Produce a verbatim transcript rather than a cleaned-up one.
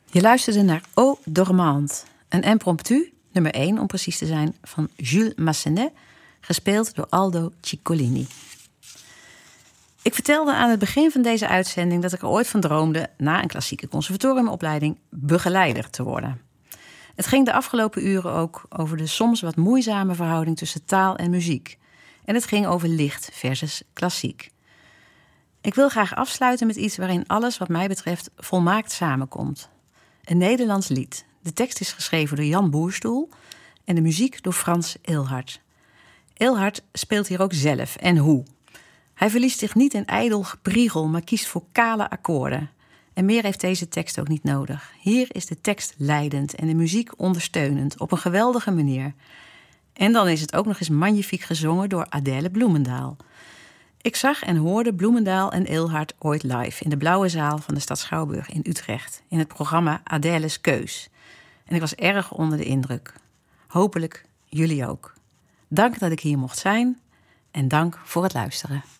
Je luisterde naar Eau Dormante, een impromptu, nummer één om precies te zijn, van Jules Massenet, gespeeld door Aldo Ciccolini. Ik vertelde aan het begin van deze uitzending dat ik er ooit van droomde na een klassieke conservatoriumopleiding begeleider te worden. Het ging de afgelopen uren ook over de soms wat moeizame verhouding tussen taal en muziek. En het ging over licht versus klassiek. Ik wil graag afsluiten met iets waarin alles wat mij betreft volmaakt samenkomt. Een Nederlands lied. De tekst is geschreven door Jan Boerstoel en de muziek door Frans Eelhart. Eelhart speelt hier ook zelf en hoe. Hij verliest zich niet in ijdel gepriegel, maar kiest voor kale akkoorden. En meer heeft deze tekst ook niet nodig. Hier is de tekst leidend en de muziek ondersteunend op een geweldige manier. En dan is het ook nog eens magnifiek gezongen door Adèle Bloemendaal. Ik zag en hoorde Bloemendaal en Eelhart ooit live in de Blauwe Zaal van de Stad Schouwburg in Utrecht in het programma Adèle's Keus. En ik was erg onder de indruk. Hopelijk jullie ook. Dank dat ik hier mocht zijn en dank voor het luisteren.